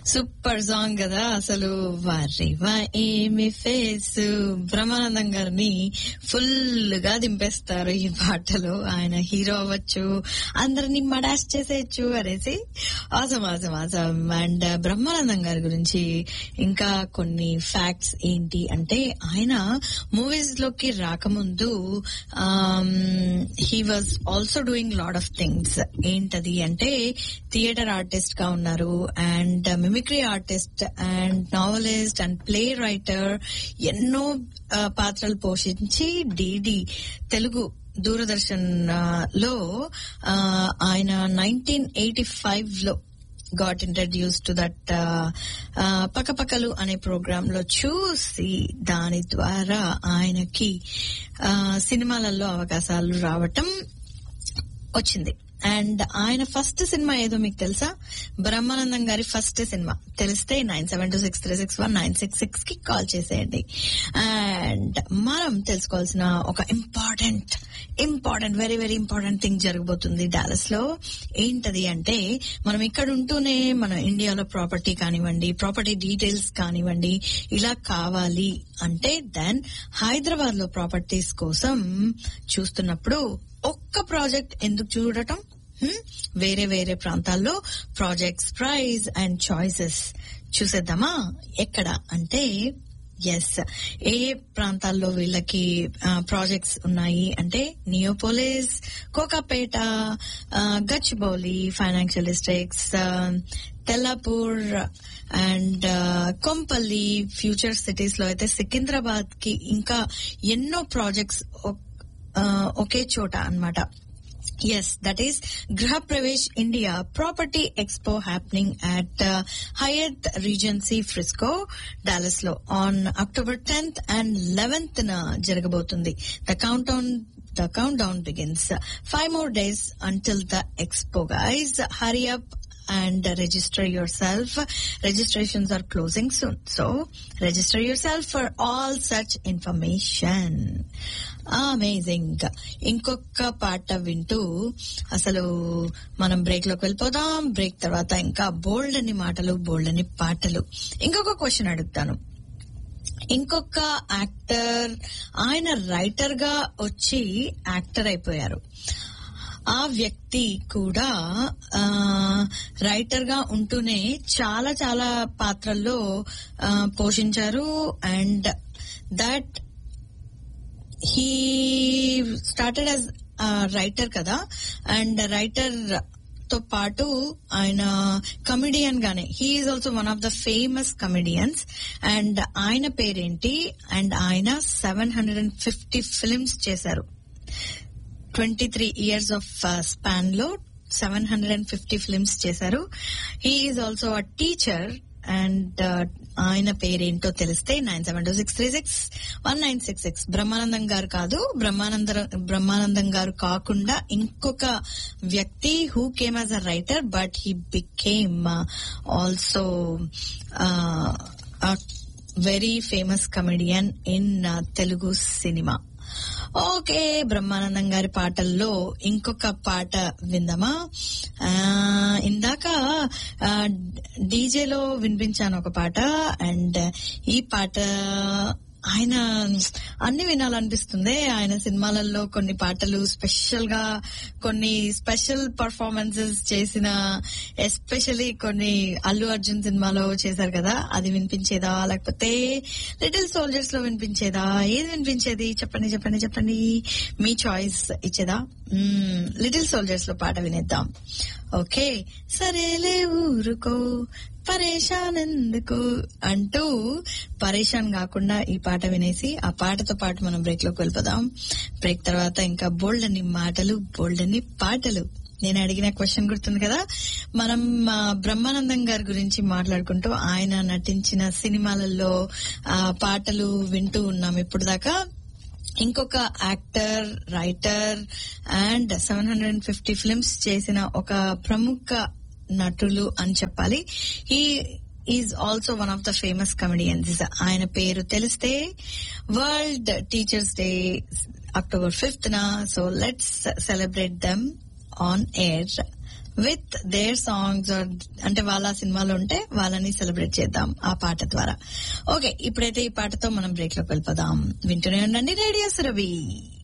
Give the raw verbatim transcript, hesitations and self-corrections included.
Super song కదా అసలు. వారేవా ఏమి ఫేస్. బ్రహ్మానందం గారిని ఫుల్ గా దింపేస్తారు ఈ పాటలో. ఆయన హీరో అవ్వచ్చు, అందరినీ మడాష్ చేసేయచ్చు అనేసి. Awesome awesome awesome. And Brahmanandam గారి గురించి ఇంకా కొన్ని ఫ్యాక్ట్స్ ఏంటి అంటే, ఆయన మూవీస్ లోకి రాకముందు he was also doing lot of things. ఏంటది అంటే, థియేటర్ ఆర్టిస్ట్ గా ఉన్నారు, and mimicry artist, and novelist, and play writer. ఎన్నో పాత్రలు పోషించి డిడి తెలుగు దూరదర్శన్ లో ఆయన నైన్టీన్ ఎయిటీ ఫైవ్ లో గాట్ ఇంట్రడ్యూస్ టు దట్ పక్కపక్కలు అనే ప్రోగ్రామ్ లో చూసి దాని ద్వారా ఆయనకి సినిమాలలో అవకాశాలు రావటం వచ్చింది. అండ్ ఆయన ఫస్ట్ సినిమా ఏదో మీకు తెలుసా? బ్రహ్మానందం గారి ఫస్ట్ సినిమా తెలిస్తే nine seven two six three six one nine six six కి కాల్ చేసేయండి. అండ్ మనం తెలుసుకోవాల్సిన ఒక important important very very important thing జరగబోతుంది డాలస్ లో. ఏంటది అంటే, మనం ఇక్కడ ఉంటూనే మన ఇండియాలో ప్రాపర్టీ కానివ్వండి, ప్రాపర్టీ డీటెయిల్స్ కానివ్వండి, ఇలా కావాలి అంటే దెన్ హైదరాబాద్ లో ప్రాపర్టీస్ కోసం చూస్తున్నప్పుడు ఒక్క ప్రాజెక్ట్ ఎందుకు చూడటం, వేరే వేరే ప్రాంతాల్లో ప్రాజెక్ట్స్, ప్రైస్ అండ్ చాయిసెస్ చూసేద్దామా? ఎక్కడ అంటే, ఎస్, ఏ ప్రాంతాల్లో వీళ్ళకి ప్రాజెక్ట్స్ ఉన్నాయి అంటే, Neopolis, Kokapet, Gachibowli financial districts, Tellapur and Kompally. Future cities లో అయితే సికింద్రాబాద్ కి ఇంకా ఎన్నో ప్రాజెక్ట్స్ ఒకే చోట అన్నమాట. Yes, that is Griha Pravesh India Property Expo happening at uh, Hyatt Regency Frisco, Dallas lo on October tenth and eleventh na jaragabotundi. The countdown the countdown begins. Five more days until the expo, guys. Hurry up and register yourself. Registrations are closing soon, so register yourself for all such information. Amazing. ఇంకొక పాట వింటూ అసలు మనం break లోకి వెళ్ళిపోదాం. Break తర్వాత ఇంకా బోల్డ్ అని మాటలు, బోల్డ్ అని పాటలు. ఇంకొక క్వశ్చన్ అడుగుతాను. ఇంకొక యాక్టర్, ఆయన రైటర్ గా వచ్చి యాక్టర్ అయిపోయారు. ఆ వ్యక్తి కూడా రైటర్ గా ఉంటూనే చాలా చాలా పాత్రల్లో పోషించారు. And that he started as writer కదా, అండ్ రైటర్ తో పాటు ఆయన కమెడియన్ గానే, he is also one of the famous comedians. And ఆయన పేరేంటి? అండ్ ఆయన seven hundred and fifty films చేశారు. Twenty three years of span లో seven hundred and fifty films చేశారు. He is also a teacher. And ఆయన పేరేంటో తెలిస్తే nine seven two six three six one nine six six. Brahmanandam గారు కాదు, బ్రహ్మానంద బ్రహ్మానందం గారు కాకుండా ఇంకొక వ్యక్తి who came as a writer, but he became also very famous comedian in Telugu cinema. Okay, Brahmanandam గారి పాటల్లో ఇంకొక పాట విందామా? ఇందాక డీజేలో వినిపించాను ఒక పాట. అండ్ ఈ పాట ఆయన అన్ని వినాలనిపిస్తుంది. ఆయన సినిమాలలో కొన్ని పాటలు స్పెషల్ గా, కొన్ని స్పెషల్ పర్ఫార్మెన్సెస్ చేసిన, ఎస్పెషలీ కొన్ని అల్లు అర్జున్ సినిమాలో చేశారు కదా, అది వినిపించేదా లేకపోతే లిటిల్ సోల్జర్స్ లో వినిపించేదా? ఏది వినిపించేది? చెప్పండి చెప్పండి చెప్పండి. మీ చాయిస్ ఇచ్చేదా? లిటిల్ సోల్జర్స్ లో పాట వినేద్దాం. ఓకే, సరేలే ఊరుకో పరేషాన్ ఎందుకు అంటూ పరేషాన్ కాకుండా ఈ పాట వినేసి ఆ పాటతో పాటు మనం బ్రేక్ లోకి వెళ్ళిపోదాం. బ్రేక్ తర్వాత ఇంకా బోల్డ్ అని మాటలు, బోల్డ్ అని పాటలు. నేను అడిగిన క్వశ్చన్ గుర్తుంది కదా, మనం బ్రహ్మానందం గారి గురించి మాట్లాడుకుంటూ ఆయన నటించిన సినిమాలలో పాటలు వింటూ ఉన్నాం ఇప్పుడు దాకా. ఇంకొక actor, writer and seven hundred and fifty films చేసిన ఒక ప్రముఖ నటులు అని చెప్పాలి. He is also one of the famous comedians. ఆయన పేరు తెలిస్తే world teachers day October fifth నా. So let's celebrate them on air with their songs, అంటే వాళ్ళ సినిమాలో ఉంటే వాళ్ళని సెలబ్రేట్ చేద్దాం ఆ పాట ద్వారా. ఓకే, ఇప్పుడైతే ఈ పాటతో మనం బ్రేక్ లోకి వెళ్ళిపోదాం. వింటూనే ఉండండి రేడియో సురభి.